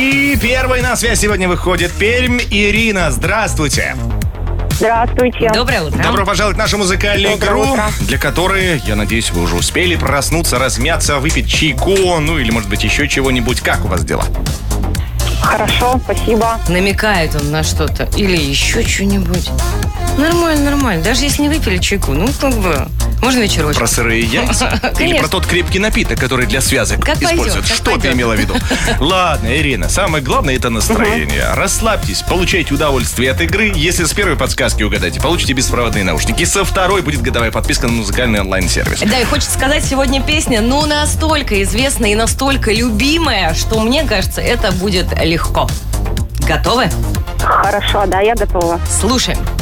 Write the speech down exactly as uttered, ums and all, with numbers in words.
И первой на связь сегодня выходит Пермь. Ирина, здравствуйте. Здравствуйте. Доброе утро. Добро пожаловать в нашу музыкальную Доброе игру, утро. для которой, я надеюсь, вы уже успели проснуться, размяться, выпить чайку, ну или, может быть, еще чего-нибудь. Как у вас дела? Хорошо, спасибо. Намекает он на что-то. Или еще что-нибудь. Нормально, нормально. Даже если не выпили чайку, ну, как бы, можно вечерочек. Про сырые яйца? Или Конечно. про тот крепкий напиток, который для связок Как пойдет, используют? как Что ты пойдет. имела в виду? Ладно, Ирина, самое главное — это настроение. Расслабьтесь, получайте удовольствие от игры. Если с первой подсказки угадаете, получите беспроводные наушники. Со второй будет годовая подписка на музыкальный онлайн-сервис. Да, и хочется сказать, сегодня песня, ну, настолько известная и настолько любимая, что, мне кажется, это будет легко. Готовы? Хорошо, да, я готова. Слушаем.